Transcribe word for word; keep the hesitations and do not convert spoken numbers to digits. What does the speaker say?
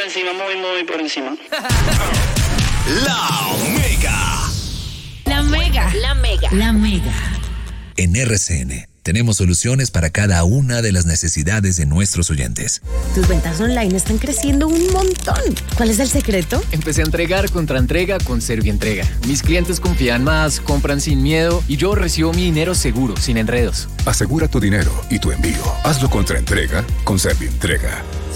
encima, muy, muy por encima. La Mega. La Mega. La Mega. La Mega. En R C N tenemos soluciones para cada una de las necesidades de nuestros oyentes. Tus ventas online están creciendo un montón. ¿Cuál es el secreto? Empecé a entregar contra entrega con Servientrega. Mis clientes confían más, compran sin miedo y yo recibo mi dinero seguro, sin enredos. Asegura tu dinero y tu envío. Hazlo contra entrega con Servientrega.